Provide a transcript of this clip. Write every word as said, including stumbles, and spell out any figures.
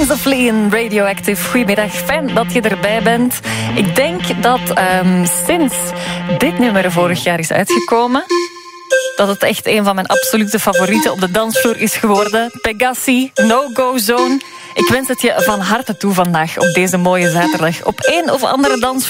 Kings of Leon, Radioactive. Goedemiddag, fijn dat je erbij bent. Ik denk dat um, sinds dit nummer vorig jaar is uitgekomen, dat het echt een van mijn absolute favorieten op de dansvloer is geworden. Pegassi, No Go Zone. Ik wens het je van harte toe vandaag op deze mooie zaterdag. Op een of andere dansvloer